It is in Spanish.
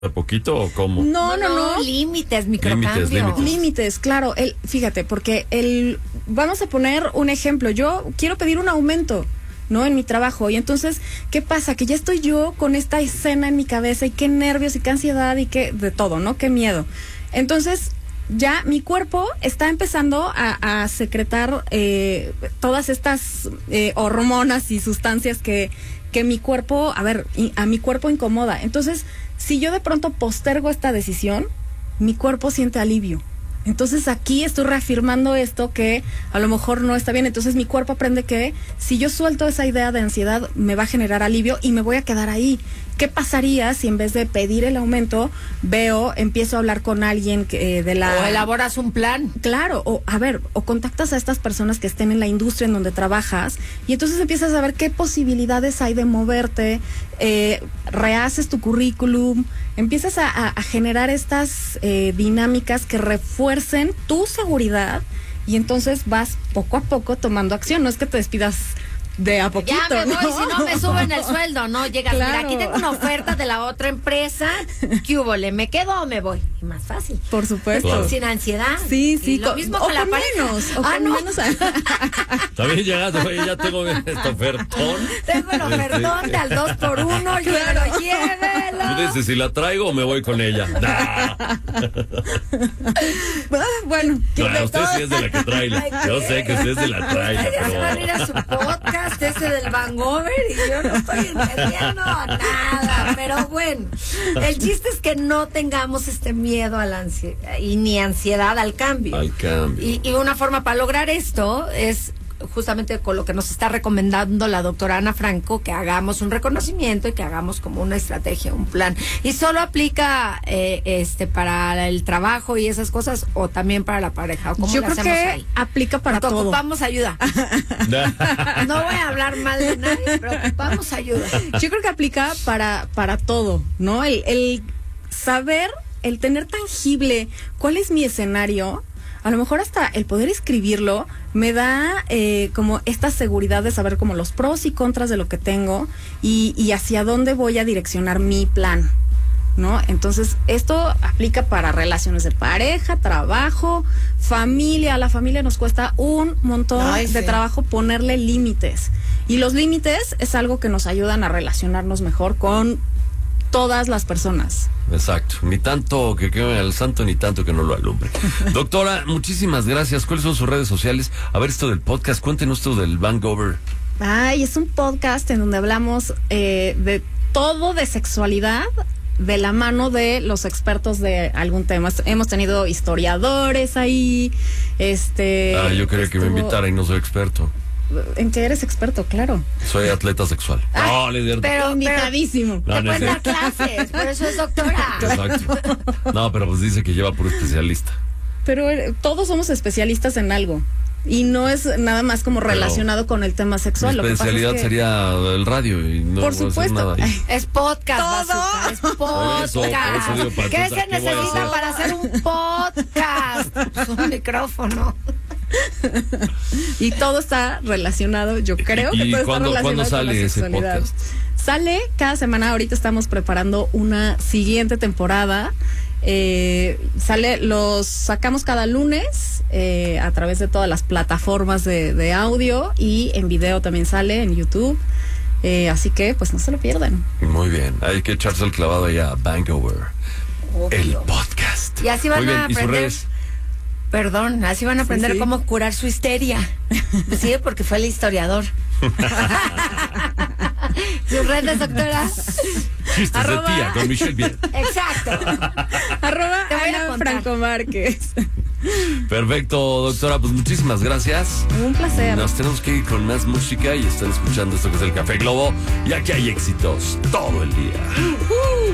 poquito o cómo? No. Límites, microcambio. Límites, claro. Fíjate, porque vamos a poner un ejemplo. Yo quiero pedir un aumento, ¿no? En mi trabajo. Y entonces, ¿qué pasa? Que ya estoy yo con esta escena en mi cabeza y qué nervios y qué ansiedad y qué de todo, ¿no? Qué miedo. Entonces, ya mi cuerpo está empezando a secretar todas estas hormonas y sustancias que mi cuerpo, a mi cuerpo incomoda. Entonces, si yo de pronto postergo esta decisión, mi cuerpo siente alivio. Entonces aquí estoy reafirmando esto que a lo mejor no está bien. Entonces mi cuerpo aprende que si yo suelto esa idea de ansiedad me va a generar alivio y me voy a quedar ahí. ¿Qué pasaría si en vez de pedir el aumento empiezo a hablar con alguien o elaboras un plan? Claro, o contactas a estas personas que estén en la industria en donde trabajas y entonces empiezas a ver qué posibilidades hay de moverte, rehaces tu currículum, empiezas a generar estas dinámicas que refuercen tu seguridad y entonces vas poco a poco tomando acción. No es que te despidas de a poquito. Ya me voy, ¿no? si no me suben el sueldo, ¿no? Llegas, claro. Mira, aquí tengo una oferta de la otra empresa, ¿qué hubo? ¿Me quedo o me voy? Y más fácil. Por supuesto. Claro. Sin ansiedad. Sí. Y lo mismo con la pareja. Menos. También llegaste, ya tengo este ofertón. Tengo el ofertón del 2x1, claro. Llévelo. Tú dices, si la traigo o me voy con ella. Bueno, Claro, usted sí es de la que trae. Yo sé que usted es de la trae. Ya se van a ir a su podcast ese del Vangover y yo no estoy entendiendo nada. Pero bueno, el chiste es que no tengamos este miedo a la ansiedad y ni ansiedad al cambio. Y una forma para lograr esto es justamente con lo que nos está recomendando la doctora Ana Franco, que hagamos un reconocimiento y que hagamos como una estrategia, un plan. ¿Y solo aplica para el trabajo y esas cosas o también para la pareja? ¿Cómo yo le creo hacemos que ahí? aplica para Porque todo. ocupamos ayuda. No voy a hablar mal de nadie, pero ocupamos ayuda. Yo creo que aplica para todo, ¿no? El saber, el tener tangible cuál es mi escenario. A lo mejor hasta el poder escribirlo me da como esta seguridad de saber como los pros y contras de lo que tengo y hacia dónde voy a direccionar mi plan, ¿no? Entonces, esto aplica para relaciones de pareja, trabajo, familia. A la familia nos cuesta un montón de trabajo ponerle límites. Y los límites es algo que nos ayudan a relacionarnos mejor con todas las personas. Exacto, ni tanto que queme al santo, ni tanto que no lo alumbre. Doctora, muchísimas gracias. ¿Cuáles son sus redes sociales? A ver, esto del podcast, cuéntenos esto del Vangover. Es un podcast en donde hablamos de todo de sexualidad, de la mano de los expertos de algún tema. Hemos tenido historiadores ahí, yo quería que me invitara y no soy experto. ¿En qué eres experto? Claro. Soy atleta sexual. Pero invitadísimo. Te pueden dar clases, por eso es doctora. Exacto. No, pero pues dice que lleva puro especialista. Pero todos somos especialistas en algo. Y no es nada más como relacionado con el tema sexual. Mi especialidad sería el radio y no por voy a hacer supuesto. nada ahí. Es podcast, Todo. Bazooka, es podcast. Por eso digo, para ¿Qué empezar, se ¿qué voy a necesita hacer? para hacer un podcast? Pues un micrófono. Y todo está relacionado, yo creo que ¿Y todo cuándo está relacionado sale con la ese sexualidad. podcast? Sale cada semana. Ahorita estamos preparando una siguiente temporada. Los sacamos cada lunes a través de todas las plataformas de audio y en video también sale en YouTube. Así que pues no se lo pierdan. Muy bien, hay que echarse el clavado allá a Vangover, el podcast. Y así van Muy bien. a ¿Y sus aprender. redes? Perdón, así van a aprender sí. cómo curar su histeria. Sí, porque fue el historiador. ¿Sus redes, doctora? Chistes de tía con Michelle Bien. Exacto. Te voy a Ana contar. Franco Márquez. Perfecto, doctora, pues muchísimas gracias. Un placer. Nos tenemos que ir con más música y están escuchando esto que es el Café Globo. Y aquí hay éxitos todo el día.